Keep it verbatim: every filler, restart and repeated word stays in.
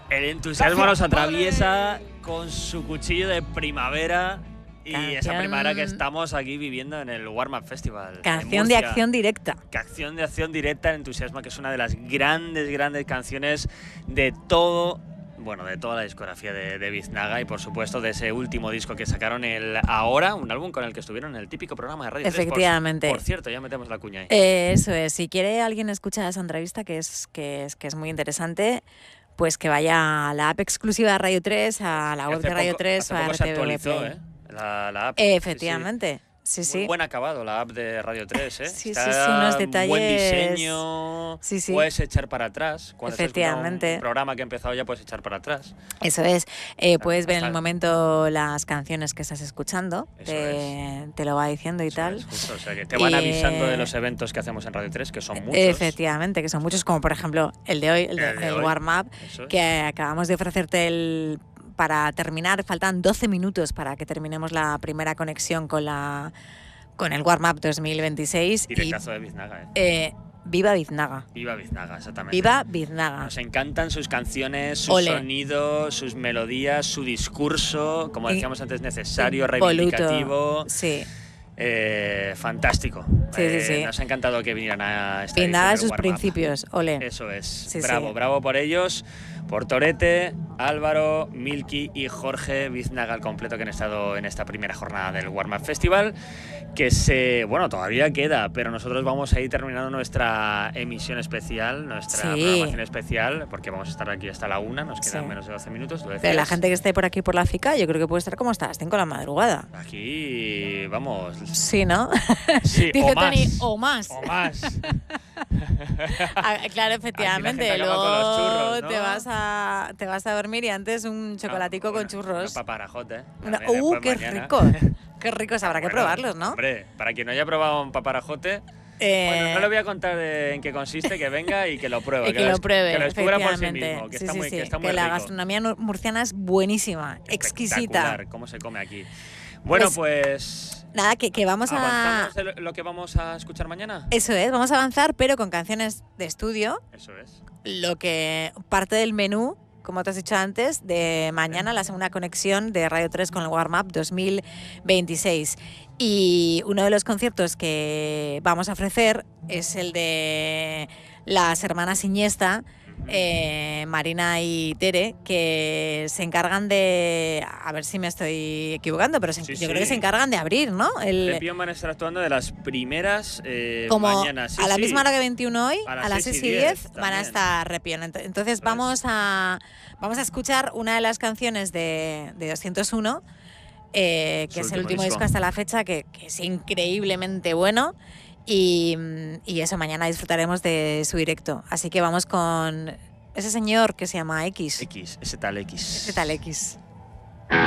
El entusiasmo nos atraviesa con su cuchillo de primavera y Canción... esa primavera que estamos aquí viviendo en el Warm Up Festival. Canción de acción directa. Canción de acción directa, el entusiasmo, que es una de las grandes, grandes canciones de todo, bueno, de toda la discografía de, de Biznaga y por supuesto de ese último disco que sacaron el Ahora, un álbum con el que estuvieron en el típico programa de Radio Efectivamente. tres. Por, por cierto, ya metemos la cuña ahí. Eh, eso es, si quiere alguien escuchar esa entrevista, que es, que es, que es muy interesante, pues que vaya a la app exclusiva de Radio tres, a la web de Radio tres o a R T V se actualizó, ¿eh? La, la app. Efectivamente. Sí, sí. Sí, sí. Muy buen acabado la app de Radio tres, ¿eh? Sí, Está sí, sí, unos detalles. Buen diseño, sí, sí. Puedes echar para atrás. Cuando Efectivamente. Un programa que ha empezado ya puedes echar para atrás. Eso es. Eh, puedes ver en el momento las canciones que estás escuchando, te, es. te lo va diciendo y Eso tal. Es, justo. O sea, que te van y, avisando de los eventos que hacemos en Radio tres, que son muchos. Efectivamente, que son muchos, como por ejemplo el de hoy, el, de, el, de el hoy. Warm Up, Eso que es. acabamos de ofrecerte el... Para terminar, faltan doce minutos para que terminemos la primera conexión con la con el Warm Up dos mil veintiséis. Directazo y, de Biznaga, ¿eh? eh Viva Biznaga. Viva Biznaga, exactamente. Viva Biznaga. Nos encantan sus canciones, sus Ole. sonidos, sus melodías, su discurso, como decíamos antes, necesario, Impoluto. reivindicativo. Sí. Eh, fantástico. Sí, eh, sí, sí. Nos ha encantado que vinieran a esta Biznaga edición sus del Warm Up. principios, ole. Eso es. Sí, bravo, sí. bravo por ellos. Por Torete, Álvaro, Milky y Jorge Biznaga al completo, que han estado en esta primera jornada del Warm Up Festival, que se, bueno, todavía queda, pero nosotros vamos a ir terminando nuestra emisión especial, nuestra Sí. programación especial, porque vamos a estar aquí hasta la una, nos quedan Sí. menos de doce minutos. Lo Pero decías. la gente que esté por aquí por la FICA, yo creo que puede estar como hasta las cinco de la madrugada. Aquí, vamos. Sí, ¿no? Sí, Dice o más. Tony, o más. O más. Ah, claro, efectivamente. Aquí la gente acaba Luego con los churros, ¿no? te vas a te vas a dormir y antes un chocolatico Ah, con una- churros. Una paparajote. ¿eh? Una- También ¡Uh, después qué mañana. rico! Qué ricos, habrá que Bueno, probarlos, ¿no? Hombre, para quien no haya probado un paparajote, Eh, bueno, no le voy a contar de en qué consiste, que venga y que lo pruebe. y que lo des- pruebe, que lo descubra por sí efectivamente. mismo, que Sí, está sí, muy, sí. que está muy Que la rico. gastronomía nu- murciana es buenísima, exquisita. Espectacular, cómo se come aquí. Bueno, Pues, pues... Nada, que, que vamos a... ¿Avanzamos en lo que vamos a escuchar mañana? Eso es, vamos a avanzar, pero con canciones de estudio. Eso es. Lo que parte del menú, como te has dicho antes, de mañana, la segunda conexión de Radio tres con el Warm Up dos mil veintiséis. Y uno de los conciertos que vamos a ofrecer es el de las hermanas Iniesta, eh, Marina y Tere, que se encargan de, a ver si me estoy equivocando, pero se, Sí, yo sí. creo que se encargan de abrir, ¿no? El, Lepión van a estar actuando de las primeras eh, como mañanas. Sí, a la sí. misma hora que veintiuno hoy, A a las las seis seis y y diez diez van a también. estar Repión. Ent- Entonces vamos a, vamos a escuchar una de las canciones de, de doscientos uno, eh, que Su es el último último disco. disco hasta la fecha, que, que es increíblemente bueno. Y, y eso, mañana disfrutaremos de su directo. Así que vamos con ese señor que se llama X. X, ese tal X. Ese tal X.